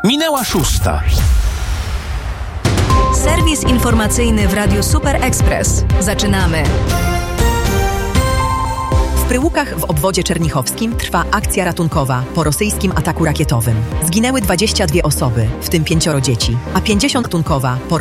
Minęła 6. Serwis informacyjny w Radiu Super Express. Zaczynamy. W Pryłukach w obwodzie czernichowskim trwa akcja ratunkowa po rosyjskim ataku rakietowym. Zginęły 22 osoby, w tym 5 dzieci, a 50 ratunkowa po